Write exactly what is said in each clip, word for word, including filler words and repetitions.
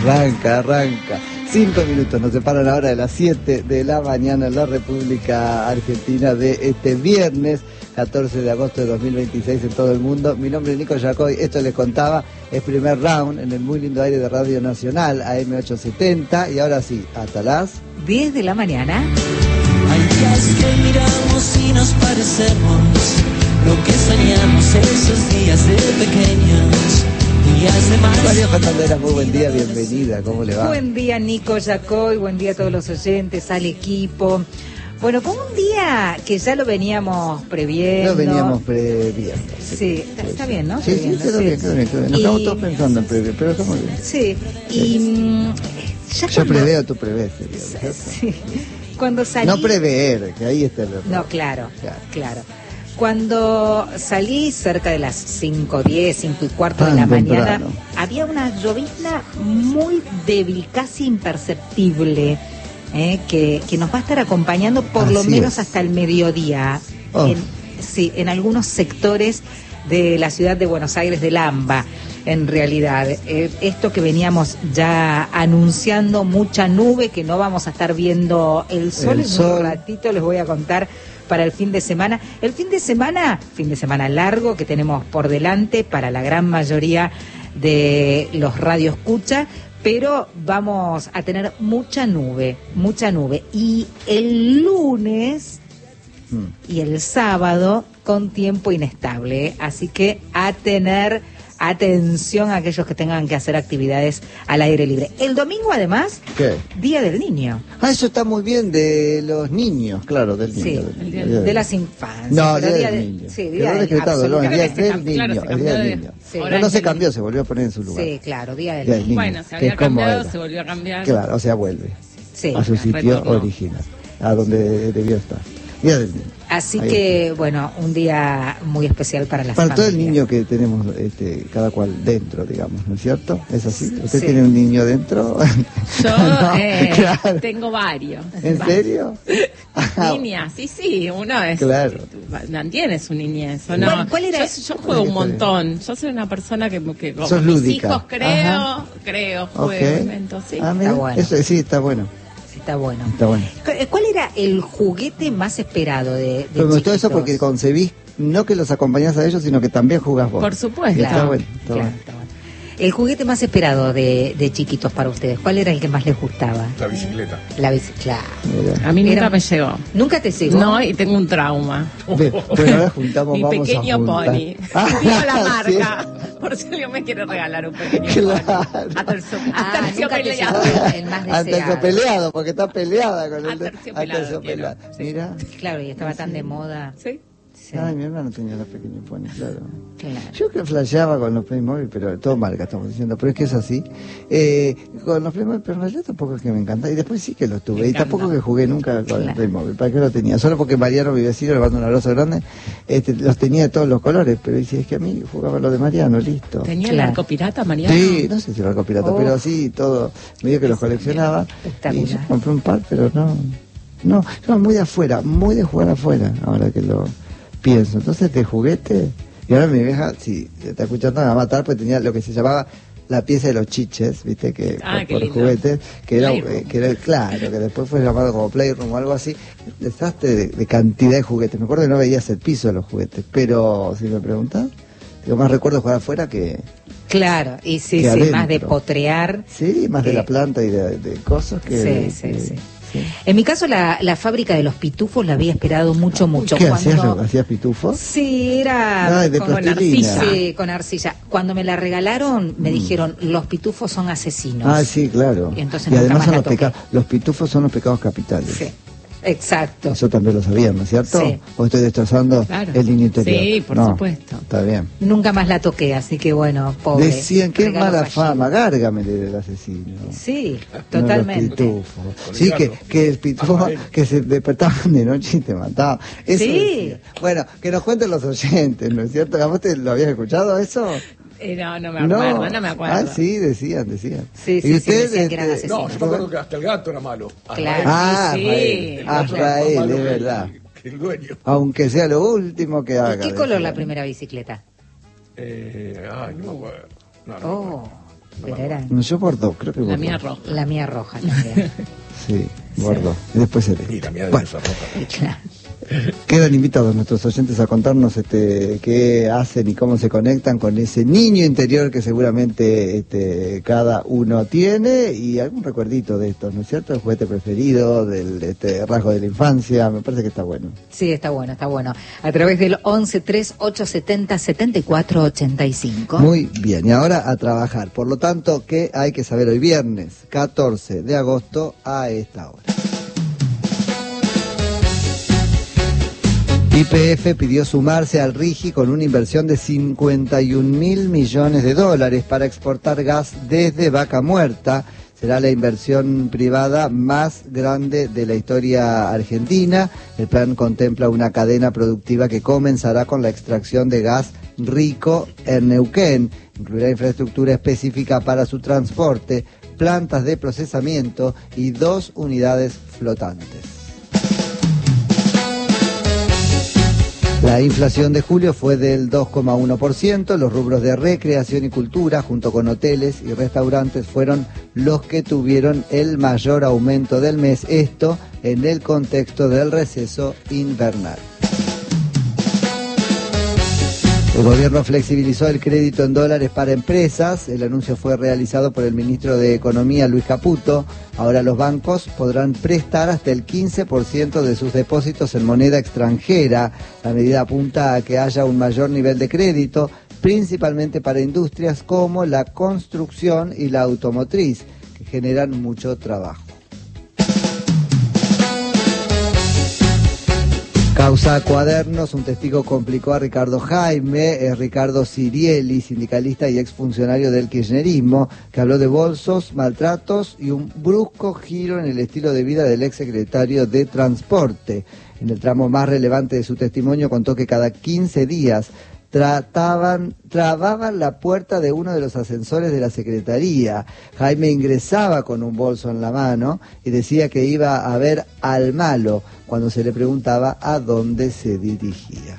Arranca, arranca. Cinco minutos nos separan la hora de las siete de la mañana en la República Argentina de este viernes catorce de agosto de dos mil veintiséis en todo el mundo. Mi nombre es Nico Yacoy, esto les contaba, es primer round en el muy lindo aire de Radio Nacional, A M ochocientos setenta, y ahora sí, hasta las diez de la mañana. Hay días que miramos y nos parecemos lo que soñamos esos días de pequeños. María Fernandera, muy buen día, bienvenida, ¿cómo le va? Buen día, Nico Yacoy, buen día a todos los oyentes, al equipo. Bueno, fue un día que ya lo veníamos previendo. Lo veníamos previendo. Sí, sí, está, está bien, ¿no? Sí, sí, previendo, quedó sí. bien, quedó bien, quedó bien. Nos y... estamos todos pensando en prever, pero está muy bien. Sí, y... Mm, ya Yo cuando... preveo, tú prevés, sería, sí. Cuando salí... No prever, que ahí está el error. No, claro, claro. claro. Cuando salí cerca de las cinco diez, cinco y cuarto Tan de la temprano. mañana, había una llovizna muy débil, casi imperceptible, eh, que, que nos va a estar acompañando por Así lo menos es. hasta el mediodía, Oh. en, sí, en algunos sectores de la ciudad de Buenos Aires, del AMBA, en realidad. Eh, esto que veníamos ya anunciando, mucha nube, que no vamos a estar viendo el sol El en sol. un ratito, les voy a contar para el fin de semana. El fin de semana, fin de semana largo que tenemos por delante para la gran mayoría de los radioescucha, pero vamos a tener mucha nube, mucha nube. Y el lunes Mm. y el sábado con tiempo inestable, ¿eh? Así que a tener atención a aquellos que tengan que hacer actividades al aire libre. El domingo, además, ¿Qué? Día del Niño. Ah, eso está muy bien, de los niños, claro, del niño. Sí, del niño, de, del de niño. las infancias. No, pero Día del Niño. Sí, Quedó día del decretado, no, el Día absolutamente. del Claro, Niño, se el cambió Día del de- Niño. Sí. No, no se cambió, se volvió a poner en su lugar. Sí, claro, Día del Día del Niño. Niño, Bueno, se que había es como cambiado, era. se volvió a cambiar. Claro, o sea, vuelve Sí. a su sitio retornó. original, a donde debió estar. Día del Niño. Así Ahí que, bueno, un día muy especial para las Para todo el familias. niño que tenemos, este, cada cual dentro, digamos, ¿no es cierto? ¿Es así? ¿Usted Sí. tiene un niño dentro? Yo No, eh, claro. tengo varios. ¿En serio? Niñas, sí, sí, uno es... Claro. Mantiene su niñez, ¿o no? ¿Cuál- cuál era? Yo, yo juego un montón. Yo soy una persona que, que con Sos mis lúdica. hijos creo, Ajá. creo, Ok. juego, invento, sí. Ah, mira, Está bueno. eso, sí, está bueno, Está bueno. está bueno. Cu- ¿Cuál era el juguete más esperado de, de Pero me gustó eso chiquitos? porque concebís, no que los acompañás a ellos, sino que también jugás vos. Por supuesto. Está Claro, bueno, está claro, bueno. está bueno. El juguete más esperado de, de chiquitos para ustedes, ¿cuál era el que más les gustaba? La bicicleta. La bicicleta. Mirá. A mí nunca Era- me llegó. ¿Nunca te llegó? No, y tengo un trauma. Ve, bueno, ahora juntamos, Mi vamos pequeño a juntar. pony. Ah, Digo la sí. marca. Por si alguien me quiere regalar un pequeño Claro. pony. Atercio- Ah, nunca te aterciopeleado. llegó el más deseado. Aterciopeleado, porque está peleada con el de- Aterciopelado aterciopelado. quiero, sí. Mira. Claro, y estaba tan de moda. Sí. Sí, Ay, mi hermano tenía los pequeños ponis, claro. claro. Yo que flasheaba con los Playmobil, pero todo marca estamos diciendo, pero es que es así. Eh, con los Playmobil, pero en realidad tampoco es que me encanta. Y después sí que los tuve. Me Y encanta. tampoco que jugué nunca con Claro. el Playmobil. ¿Para qué lo tenía? Solo porque Mariano, mi vecino, le mando un abrazo grande, este, los tenía de todos los colores. Pero dice, es que a mí jugaba lo de Mariano, listo. ¿Tenía Claro. el arco pirata, Mariano? Sí, no sé si era algo pirata, Oh. pero sí, todo, medio que los coleccionaba. Y Espectacular. yo compré un par, pero no, no, yo muy de afuera, muy de jugar afuera, ahora que lo pienso. Entonces, de juguete, y ahora mi vieja, si te está escuchando, me va a matar, porque tenía lo que se llamaba la pieza de los chiches, viste, que Ah, por, qué por lindo. juguetes, que era, Playroom. eh, que era, claro, que después fue llamado como Playroom o algo así. Un desastre de, de cantidad de juguetes. Me acuerdo que no veías el piso de los juguetes, pero si me preguntas, digo, más recuerdo jugar afuera que, Claro, y sí, Que sí, más de adentro. potrear. sí, más de que- la planta y de, de cosas que... Sí, sí, que- sí. sí. En mi caso, la, la fábrica de los pitufos la había esperado mucho, mucho. ¿Qué Cuando- hacías? ¿Hacías pitufos? Sí, era Ay, de con plastilina. arcilla. Sí, con arcilla. Cuando me la regalaron, me dijeron, los pitufos son asesinos. Ah, sí, claro. Y entonces y nunca además más son la los toqué. pecados. Los pitufos son los pecados capitales. Sí, exacto. Eso también lo sabían, ¿no es cierto? Sí. ¿O estoy destrozando Claro. el niño interior? Sí, por No, supuesto. Está bien. Nunca más la toqué, así que bueno, pobre. Decían, qué Regalo mala fallido. fama, Gárgamel era el asesino. Sí, No, totalmente. los pitufos. Sí, que, que el pitufo que se despertaban de noche y te mataban. Eso Sí. decía. Bueno, que nos cuenten los oyentes, ¿no es cierto? ¿A vos te lo habías escuchado eso? Eh, no, no me acuerdo, no, me acuerdo. Ah, sí, decían, decían. Sí, sí, ¿Y sí, usted, decían que eran este, asesinos. No, yo me acuerdo que hasta el gato era malo. Claro. Ah, Sí, Rael, sí. ah, El gato era más Rael, malo es que- verdad. que el dueño. Aunque sea lo último que haga. ¿Y qué color decían. la primera bicicleta? Eh, ay, no me acuerdo. No, no me Oh, acuerdo. Pero era Yo bordo, creo que bordo. La mía roja. la mía roja también. Sí, bordo. Y después celeste. Y también Bueno, de esa ropa. Claro. quedan invitados nuestros oyentes a contarnos este, qué hacen y cómo se conectan con ese niño interior que seguramente este, cada uno tiene, y algún recuerdito de esto, ¿no es cierto? El juguete preferido, del este, rasgo de la infancia, me parece que está bueno. Sí, está bueno, está bueno. A través del once tres ocho setenta setenta y cuatro ochenta y cinco. Muy bien, y ahora a trabajar. Por lo tanto, ¿qué hay que saber hoy viernes, catorce de agosto, a esta hora? Y P F pidió sumarse al RIGI con una inversión de cincuenta y un mil millones de dólares para exportar gas desde Vaca Muerta. Será la inversión privada más grande de la historia argentina. El plan contempla una cadena productiva que comenzará con la extracción de gas rico en Neuquén. Incluirá infraestructura específica para su transporte, plantas de procesamiento y dos unidades flotantes. La inflación de julio fue del dos coma uno por ciento, los rubros de recreación y cultura, junto con hoteles y restaurantes, fueron los que tuvieron el mayor aumento del mes, esto en el contexto del receso invernal. El gobierno flexibilizó el crédito en dólares para empresas. El anuncio fue realizado por el ministro de Economía, Luis Caputo. Ahora los bancos podrán prestar hasta el quince por ciento de sus depósitos en moneda extranjera. La medida apunta a que haya un mayor nivel de crédito, principalmente para industrias como la construcción y la automotriz, que generan mucho trabajo. Causa Cuadernos, un testigo complicó a Ricardo Jaime, es Ricardo Sirieli, sindicalista y exfuncionario del kirchnerismo, que habló de bolsos, maltratos y un brusco giro en el estilo de vida del exsecretario de Transporte. En el tramo más relevante de su testimonio contó que cada quince días trataban, trababan la puerta de uno de los ascensores de la Secretaría. Jaime ingresaba con un bolso en la mano y decía que iba a ver al malo cuando se le preguntaba a dónde se dirigía.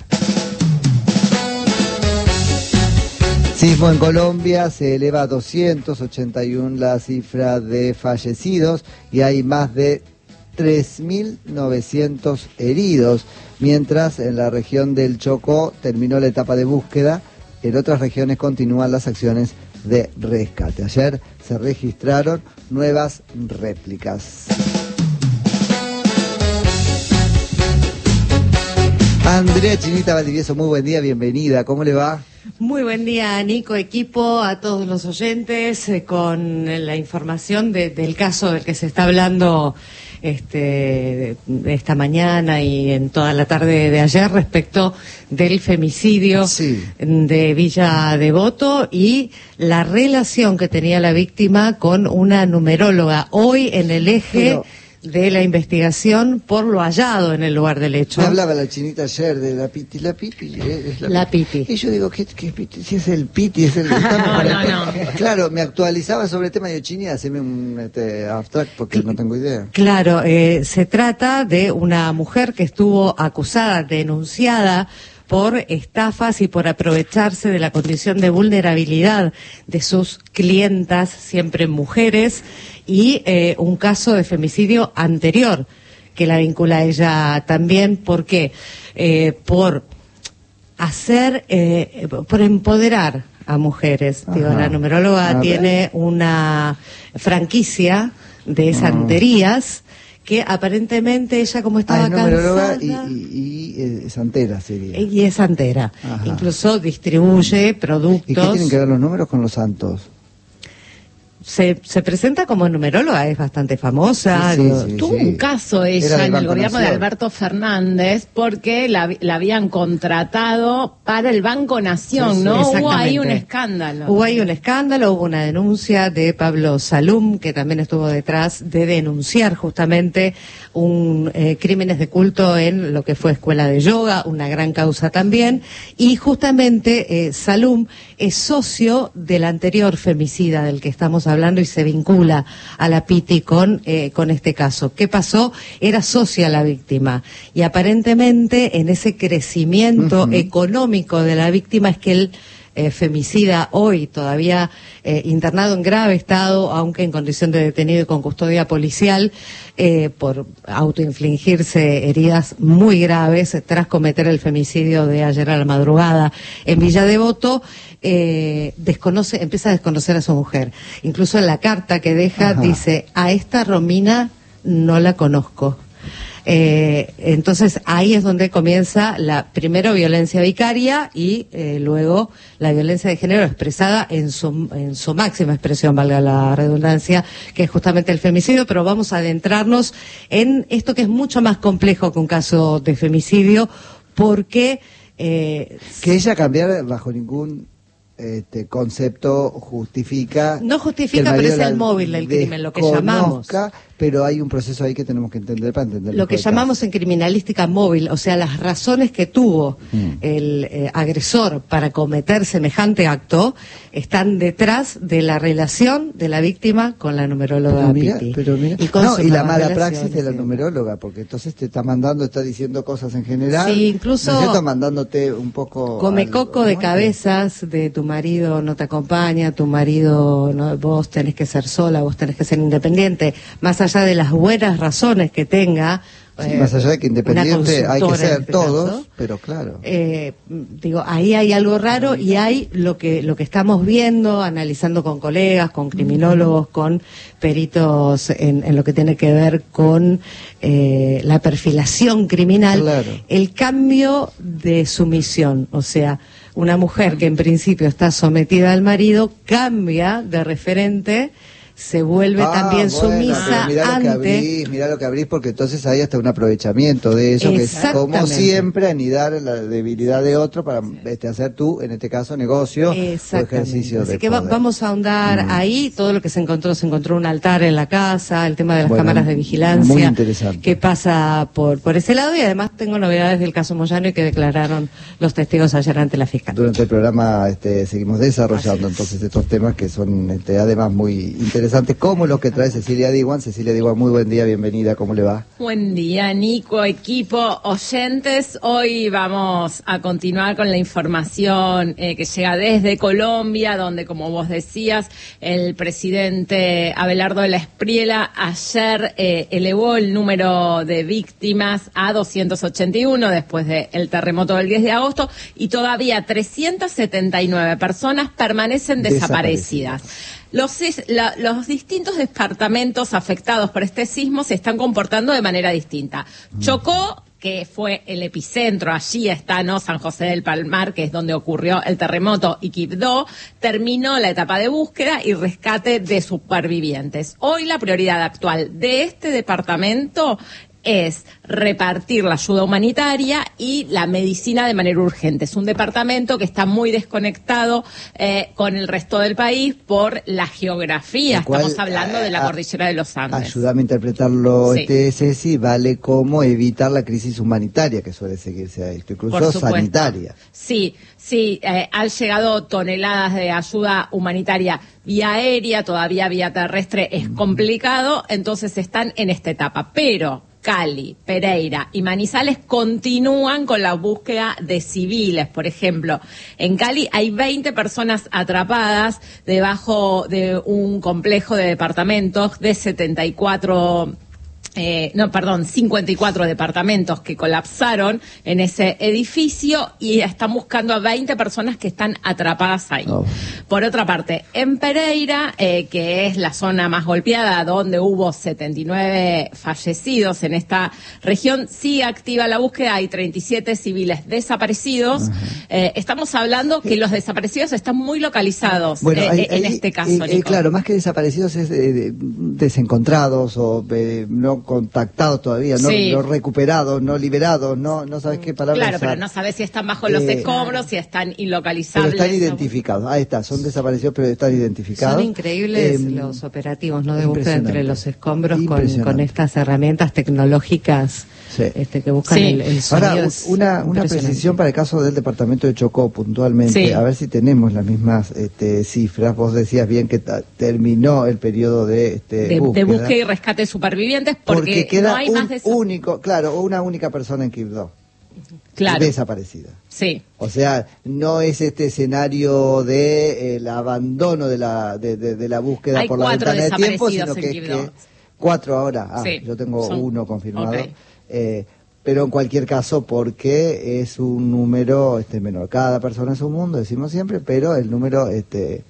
Sismo en Colombia, se eleva a doscientos ochenta y uno la cifra de fallecidos y hay más de tres mil novecientos heridos, mientras en la región del Chocó terminó la etapa de búsqueda. En otras regiones continúan las acciones de rescate. Ayer se registraron nuevas réplicas. Andrea Chinita Valdivieso, muy buen día, bienvenida, ¿cómo le va? Muy buen día, Nico, equipo, a todos los oyentes, eh, con la información de, del caso del que se está hablando este, de esta mañana y en toda la tarde de ayer respecto del femicidio sí. de Villa Devoto y la relación que tenía la víctima con una numeróloga. Hoy en el eje... Pero... de la investigación por lo hallado en el lugar del hecho. Me hablaba la Chinita ayer de la Piti, la Piti es la, la Piti. Y yo digo, ¿qué, qué Piti? Si es el Piti, es el... no, no, no. Claro, me actualizaba sobre el tema de Chini, haceme un este, abstract porque no tengo idea. Claro, eh, se trata de una mujer que estuvo acusada, denunciada por estafas y por aprovecharse de la condición de vulnerabilidad de sus clientas, siempre mujeres, y eh, un caso de femicidio anterior que la vincula a ella también. ¿Por qué? Eh, por hacer, eh, por empoderar a mujeres. Ajá. Digo, la numeróloga a tiene ver. una franquicia de santerías. Que aparentemente ella, como estaba ah, cansada... Y, y, y eh, santera sería. Y es santera. Ajá. Incluso distribuye productos... ¿Y qué tienen que ver los números con los santos? Se, se presenta como numeróloga, es bastante famosa. Sí, sí, sí, Tuvo sí. un caso ella en el gobierno de Alberto Fernández porque la, la habían contratado para el Banco Nación, sí, sí, ¿no? Hubo ahí un escándalo. Hubo ahí un escándalo, hubo una denuncia de Pablo Salum, que también estuvo detrás de denunciar justamente un eh, crímenes de culto en lo que fue escuela de yoga, una gran causa también. Y justamente eh, Salum es socio del anterior femicida del que estamos hablando. hablando y se vincula a la Piti con, eh, con este caso. ¿Qué pasó? Era socia la víctima y aparentemente en ese crecimiento uh-huh. económico de la víctima es que él eh, femicida hoy todavía eh, internado en grave estado, aunque en condición de detenido y con custodia policial, eh, por autoinfligirse heridas muy graves tras cometer el femicidio de ayer a la madrugada en Villa Devoto. Eh, desconoce, empieza a desconocer a su mujer. Incluso en la carta que deja Ajá. dice: a esta Romina no la conozco. Eh, entonces ahí es donde comienza la primero violencia vicaria y eh, luego la violencia de género expresada en su, en su máxima expresión, valga la redundancia, que es justamente el femicidio. Pero vamos a adentrarnos en esto que es mucho más complejo que un caso de femicidio, porque eh, que ella cambiara bajo ningún este concepto justifica. No justifica, pero es el móvil del crimen, lo que llamamos. Pero hay un proceso ahí que tenemos que entender para entender. Lo que llamamos en criminalística móvil, o sea, las razones que tuvo mm. el eh, agresor para cometer semejante acto están detrás de la relación de la víctima con la numeróloga pero mira, Piti. Pero mira, y, con no, y la mala praxis de la numeróloga, porque entonces te está mandando, está diciendo cosas en general. Sí, incluso. ¿No es cierto? Mandándote un poco. Come algo, coco ¿no? de cabezas de tu marido no te acompaña, tu marido, no, vos tenés que ser sola, vos tenés que ser independiente, más allá de las buenas razones que tenga. Sí, eh, más allá de que independiente hay que ser este todos, caso, pero claro. Eh, digo, ahí hay algo raro y hay lo que lo que estamos viendo, analizando con colegas, con criminólogos, con peritos en, en lo que tiene que ver con eh, la perfilación criminal, claro. El cambio de sumisión, o sea, una mujer que en principio está sometida al marido cambia de referente, se vuelve ah, también bueno, sumisa mirá ante... Lo que abrís, mirá lo que abrís, porque entonces hay hasta un aprovechamiento de eso, que es como siempre anidar la debilidad de otro para este, hacer tú, en este caso, negocio o ejercicio Así de que poder. Va, vamos a ahondar mm. ahí, todo lo que se encontró, se encontró un altar en la casa, el tema de las bueno, cámaras de vigilancia, muy interesante. Que pasa por, por ese lado, y además tengo novedades del caso Moyano y que declararon los testigos ayer ante la fiscal. Durante el programa este, seguimos desarrollando entonces estos temas que son este, además muy interesantes. Como los que trae Cecilia Diwan. Cecilia Diwan, muy buen día, bienvenida, ¿cómo le va? Buen día, Nico, equipo, oyentes. Hoy vamos a continuar con la información eh, que llega desde Colombia, donde, como vos decías, el presidente Abelardo de la Espriella ayer eh, elevó el número de víctimas a doscientos ochenta y uno después del terremoto del diez de agosto, y todavía trescientas setenta y nueve personas permanecen desaparecidas. desaparecidas. Los, la, los distintos departamentos afectados por este sismo se están comportando de manera distinta. Chocó, que fue el epicentro, allí está, ¿no?, San José del Palmar, que es donde ocurrió el terremoto, y Quibdó, terminó la etapa de búsqueda y rescate de supervivientes. Hoy la prioridad actual de este departamento es repartir la ayuda humanitaria y la medicina de manera urgente. Es un departamento que está muy desconectado eh, con el resto del país por la geografía. Cual, Estamos hablando de la a, cordillera de los Andes. Ayúdame a interpretarlo, sí. este Ceci, vale como evitar la crisis humanitaria que suele seguirse a esto, incluso sanitaria. Sí, sí, eh, han llegado toneladas de ayuda humanitaria vía aérea, todavía vía terrestre es complicado, entonces están en esta etapa, pero Cali, Pereira y Manizales continúan con la búsqueda de civiles. Por ejemplo, en Cali hay veinte personas atrapadas debajo de un complejo de departamentos de setenta y cuatro... Eh, no, perdón, cincuenta y cuatro departamentos que colapsaron en ese edificio y están buscando a veinte personas que están atrapadas ahí. Oh. Por otra parte, en Pereira, eh, que es la zona más golpeada, donde hubo setenta y nueve fallecidos en esta región, sigue activa la búsqueda, hay treinta y siete civiles desaparecidos. Uh-huh. Eh, estamos hablando que los desaparecidos están muy localizados bueno, eh, hay, en hay, este caso, eh, eh, claro, más que desaparecidos es eh, desencontrados o eh, no contactados todavía, no, sí. no recuperados, no liberados, no no sabes qué palabra Claro, usar. Pero no sabes si están bajo los eh, escombros, si están ilocalizables. Pero están identificados, ahí está, son desaparecidos pero están identificados. Son increíbles eh, los operativos, ¿no?, de búsqueda entre los escombros con, con estas herramientas tecnológicas sí. este, que buscan sí. el, el sonido. Ahora, una, una precisión para el caso del departamento de Chocó puntualmente, sí. a ver si tenemos las mismas este, cifras. Vos decías bien que ta, terminó el periodo de, este, de, búsqueda. de búsqueda y rescate de supervivientes porque, porque queda no hay un más de eso. único, claro, una única persona en Quibdó. Claro. Desaparecida. Sí. O sea, no es este escenario de el abandono de la de, de, de la búsqueda Hay por la ventana de tiempo, sino que, en que cuatro ahora. Ah, sí, yo tengo son, uno confirmado. Okay. Eh, pero en cualquier caso, porque es un número este menor. Cada persona es un mundo, decimos siempre, pero el número este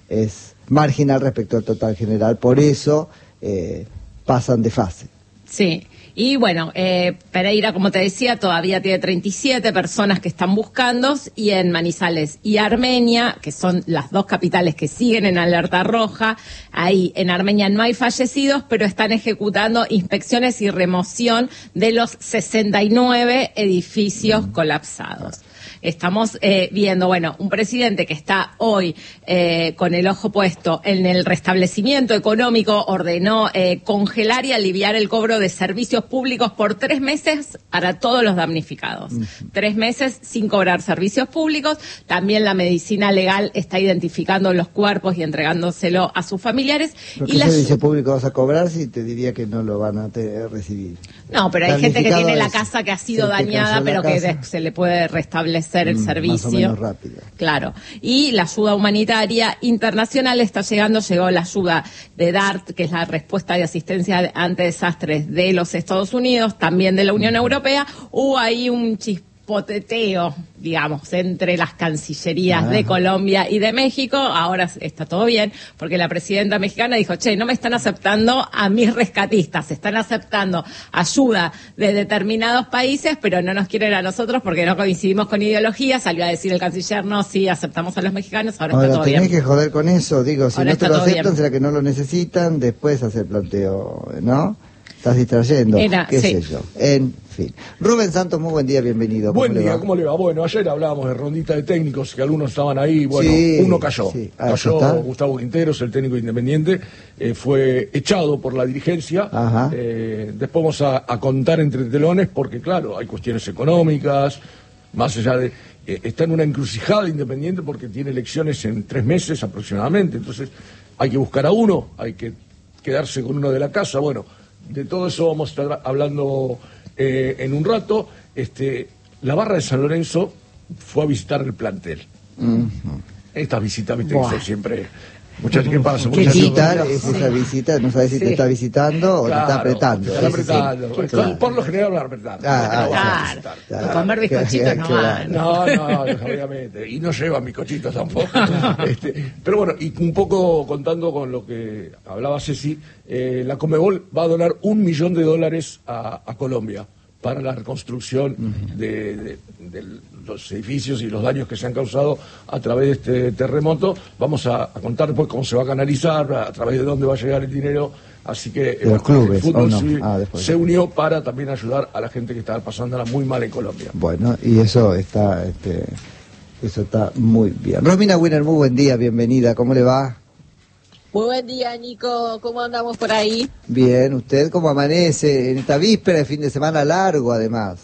es marginal respecto al total general. Por eso eh, pasan de fase. Sí. Y bueno, eh, Pereira, como te decía, todavía tiene treinta y siete personas que están buscando, y en Manizales y Armenia, que son las dos capitales que siguen en alerta roja, ahí en Armenia no hay fallecidos, pero están ejecutando inspecciones y remoción de los sesenta y nueve edificios mm. colapsados. Estamos eh, viendo, bueno, un presidente que está hoy eh, con el ojo puesto en el restablecimiento económico, ordenó eh, congelar y aliviar el cobro de servicios públicos por tres meses para todos los damnificados. Uh-huh. Tres meses sin cobrar servicios públicos. También la medicina legal está identificando los cuerpos y entregándoselo a sus familiares. ¿Pero y qué la... servicio público vas a cobrar si te diría que no lo van a te- recibir? No, pero hay gente que tiene la casa que ha sido dañada, pero que de- se le puede restablecer el mm, servicio. Más o menos rápido. Claro. Y la ayuda humanitaria internacional está llegando, llegó la ayuda de DART, que es la respuesta de asistencia ante desastres de los Estados Unidos, también de la Unión Europea. Hubo ahí un chispoteteo, digamos, entre las cancillerías ah. de Colombia y de México. Ahora está todo bien, porque la presidenta mexicana dijo, che, no me están aceptando a mis rescatistas, están aceptando ayuda de determinados países, pero no nos quieren a nosotros porque no coincidimos con ideología. Salió a decir el canciller, no, sí, aceptamos a los mexicanos, ahora, ahora está todo bien. Ahora tenés que joder con eso, digo, si ahora no te lo aceptan, bien. será que no lo necesitan, después hacer planteo, ¿no? Estás distrayendo, Era, qué sí. sé yo, en fin. Rubén Santos, muy buen día, bienvenido. Buen día, ¿cómo le va? Bueno, ayer hablábamos de rondita de técnicos, que algunos estaban ahí, bueno, sí, uno cayó. Sí. Ah, cayó Gustavo Quinteros, el técnico independiente, eh, fue echado por la dirigencia. Eh, después vamos a, a contar entre telones, porque claro, hay cuestiones económicas, más allá de... Eh, está en una encrucijada Independiente porque tiene elecciones en tres meses aproximadamente, entonces hay que buscar a uno, hay que quedarse con uno de la casa, bueno... De todo eso vamos a estar hablando eh, en un rato. Este, la barra de San Lorenzo fue a visitar el plantel. Uh-huh. Estas visitas, viste, que son siempre... Muchachos, ¿qué pasa? ¿Qué visitar es esa visita? No sabes si sí. te está visitando o claro, te está apretando. Te está apretando. Sí, claro. Por lo general van a apretar. Ah, ah, claro. claro. Comer bizcochitos no van. No, no, obviamente. Y no llevan bizcochitos tampoco. este, pero bueno, y un poco contando con lo que hablaba Ceci, eh, la Conmebol va a donar un millón de dólares a, a Colombia para la reconstrucción uh-huh. de, de, de los edificios y los daños que se han causado a través de este terremoto. Vamos a, a contar después cómo se va a canalizar, a través de dónde va a llegar el dinero. Así que de los clubes, el fútbol no? sí ah, se unió para también ayudar a la gente que estaba pasándola muy mal en Colombia. Bueno, y eso está, este, eso está muy bien. Romina Winner, muy buen día, bienvenida. ¿Cómo le va? Muy buen día, Nico. ¿Cómo andamos por ahí? Bien, ¿usted cómo amanece en esta víspera de fin de semana largo, además?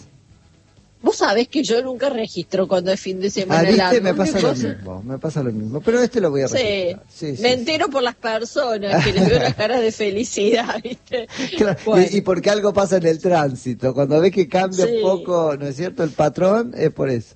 Vos sabés que yo nunca registro cuando es fin de semana ah, ¿viste? largo. Me pasa lo mismo, me pasa lo mismo. Pero este lo voy a registrar. Sí, sí, sí me sí, entero sí. por las personas, que les veo la cara de felicidad, ¿viste? Claro, bueno. y, y porque algo pasa en el tránsito. Cuando ves que cambia sí. un poco, ¿no es cierto?, el patrón, es por eso.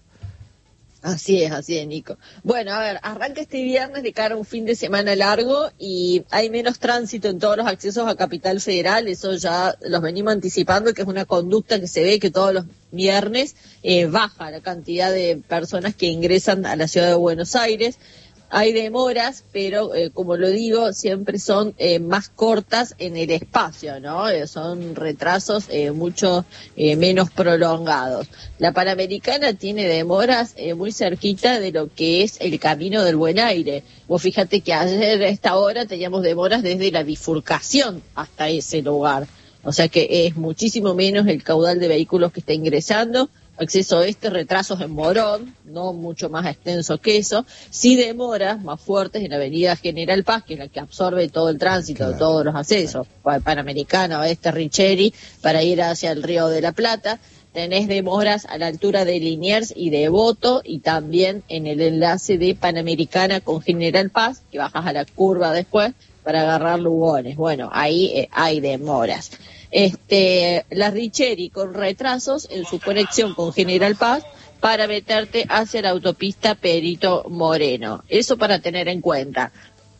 Así es, así es, Nico. Bueno, a ver, arranca este viernes de cara a un fin de semana largo y hay menos tránsito en todos los accesos a Capital Federal, eso ya los venimos anticipando, que es una conducta que se ve que todos los viernes eh, baja la cantidad de personas que ingresan a la ciudad de Buenos Aires. Hay demoras, pero eh, como lo digo, siempre son eh, más cortas en el espacio, ¿no? Eh, son retrasos eh, mucho eh, menos prolongados. La Panamericana tiene demoras eh, muy cerquita de lo que es el Camino del Buen Aire. Vos fíjate que ayer a esta hora teníamos demoras desde la bifurcación hasta ese lugar. O sea que es muchísimo menos el caudal de vehículos que está ingresando. Acceso este, retrasos en Morón, no mucho más extenso que eso, sí demoras más fuertes en la avenida General Paz, que es la que absorbe todo el tránsito, claro, todos los accesos, claro. Panamericana, Oeste, Richeri, para ir hacia el Río de la Plata. Tenés demoras a la altura de Liniers y de Devoto, y también en el enlace de Panamericana con General Paz, que bajas a la curva después para agarrar Lugones. Bueno, ahí eh, hay demoras. Este, la Richeri con retrasos en su conexión con General Paz para meterte hacia la autopista Perito Moreno. Eso para tener en cuenta.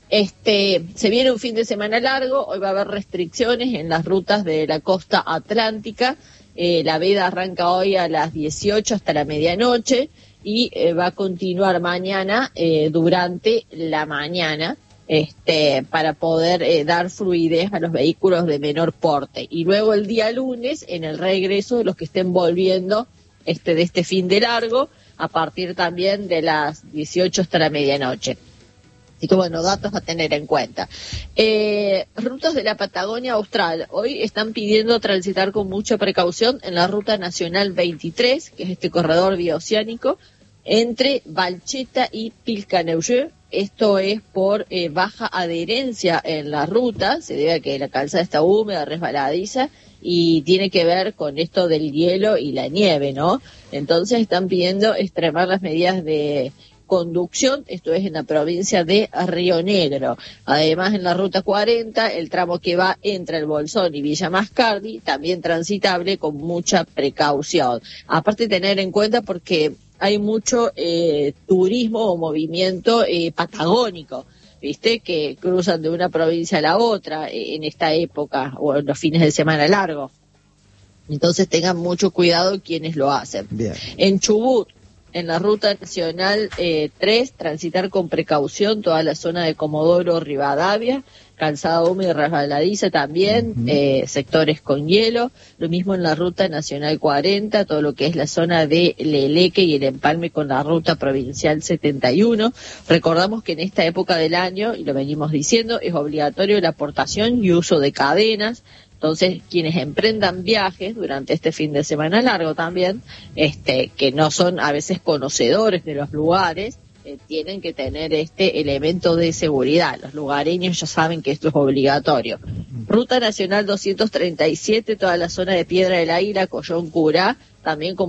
Este, se viene un fin de semana largo, hoy va a haber restricciones en las rutas de la costa atlántica. Eh, la veda arranca hoy a las dieciocho hasta la medianoche y eh, va a continuar mañana eh, durante la mañana. Este, para poder eh, dar fluidez a los vehículos de menor porte. Y luego el día lunes, en el regreso de los que estén volviendo este, de este fin de largo, a partir también de las dieciocho hasta la medianoche. Así que bueno, datos a tener en cuenta. Eh, rutas de la Patagonia Austral. Hoy están pidiendo transitar con mucha precaución en la Ruta Nacional veintitrés, que es este corredor bioceánico, entre Valcheta y Pilcaneucheux. Esto es por eh, baja adherencia en la ruta, se debe a que la calzada está húmeda, resbaladiza, y tiene que ver con esto del hielo y la nieve, ¿no? Entonces están pidiendo extremar las medidas de conducción, esto es en la provincia de Río Negro. Además, en la ruta cuarenta, el tramo que va entre el Bolsón y Villa Mascardi, también transitable con mucha precaución. Aparte, tener en cuenta porque hay mucho eh, turismo o movimiento eh, patagónico, ¿viste? Que cruzan de una provincia a la otra eh, en esta época o en los fines de semana largos. Entonces tengan mucho cuidado quienes lo hacen. Bien. En Chubut, en la Ruta Nacional eh, tres, transitar con precaución toda la zona de Comodoro Rivadavia, calzada húmeda y resbaladiza también, uh-huh. eh, sectores con hielo, lo mismo en la Ruta Nacional cuarenta, todo lo que es la zona de Leleque y el empalme con la Ruta Provincial setenta y uno. Recordamos que en esta época del año, y lo venimos diciendo, es obligatorio la portación y uso de cadenas. Entonces, quienes emprendan viajes durante este fin de semana largo también, este, que no son a veces conocedores de los lugares, eh, tienen que tener este elemento de seguridad. Los lugareños ya saben que esto es obligatorio. Ruta Nacional doscientos treinta y siete, toda la zona de Piedra del Águila, Collón Curá, también con